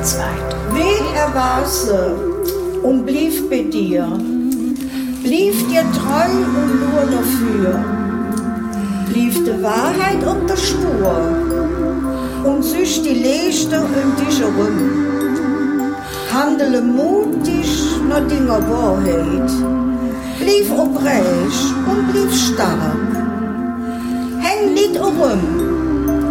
zweit. Wen er war sie und blieb bei dir, blieb dir treu und nur dafür, blieb die Wahrheit um der Spur und süß die Leiste um dich herum. Handele mutig nach deiner Wahrheit, blieb oprecht und blieb stark. Häng nicht herum